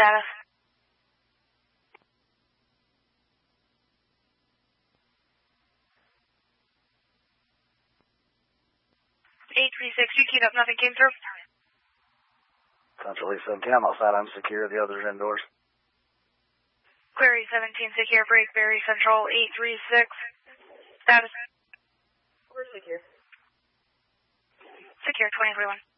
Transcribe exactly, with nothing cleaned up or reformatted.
status. eight three six, you keyed up, nothing came through. Central eight seventeen, I'm outside, I'm secure, the others indoors. Query seventeen, secure, Brakeberry Central eight three six. Status. We're secure. Secure, twenty twenty-one.